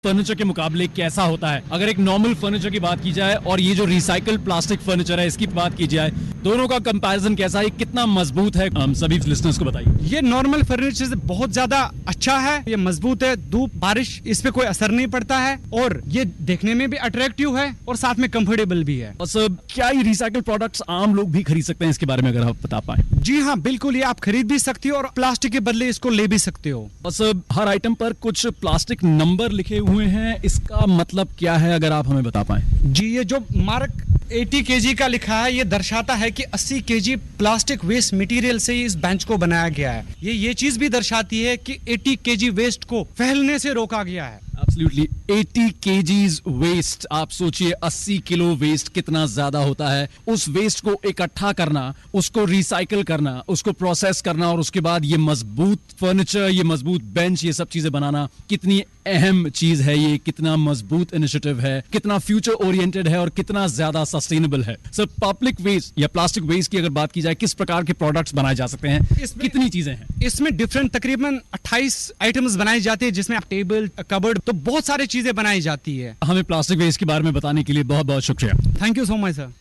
Furniture के मुकाबले कैसा होता है। अगर एक नॉर्मल फर्नीचर की बात की जाए और ये जो रिसाइकल्ड प्लास्टिक फर्नीचर है इसकी बात की जाए, दोनों का कंपैरिजन कैसा है, कितना मजबूत है, हम सभी लिसनर्स को बताइए। ये नॉर्मल फर्नीचर से बहुत ज्यादा अच्छा है, ये मजबूत है, धूप बारिश इस पे कोई असर नहीं पड़ता है और ये देखने में भी अट्रैक्टिव है और साथ में कंफर्टेबल भी है। और सर, क्या ये रिसाइकल्ड प्रोडक्ट्स आम लोग भी खरीद सकते हैं? इसके बारे में अगर आप बता पाए। जी हाँ, बिल्कुल, ये आप खरीद भी सकते हो और प्लास्टिक के बदले इसको ले भी सकते हो। और सर, हर आइटम पर कुछ प्लास्टिक नंबर लिखे हुए हैं, इसका मतलब क्या है अगर आप हमें बता पाए। जी, ये जो मार्क 80 kg का लिखा है, ये दर्शाता है कि 80 kg प्लास्टिक वेस्ट मटेरियल से इस बेंच को बनाया गया है। ये चीज भी दर्शाती है कि 80 kg वेस्ट को फैलने से रोका गया है। Absolutely, 80 kgs waste. आप सोचिए 80 किलो वेस्ट कितना ज्यादा होता है। उस वेस्ट को इकट्ठा करना, उसको रिसाइकल करना, उसको प्रोसेस करना और उसके बाद ये मजबूत फर्नीचर, ये मजबूत बेंच, ये सब चीजें बनाना कितनी अहम चीज है। ये कितना मजबूत इनिशिएटिव है, कितना फ्यूचर ओरिएंटेड है और कितना ज्यादा सस्टेनेबल है। सर, पब्लिक वेस्ट या प्लास्टिक वेस्ट की अगर बात की जाए, किस प्रकार के प्रोडक्ट्स बनाए जा सकते हैं, कितनी चीजें हैं इसमें? डिफरेंट तकरीबन 28 आइटम्स बनाई जाती है, जिसमें टेबल, कबर्ड, तो बहुत सारी चीजें बनाई जाती है। हमें प्लास्टिक वेस्ट के बारे में बताने के लिए बहुत बहुत शुक्रिया। Thank you so much sir.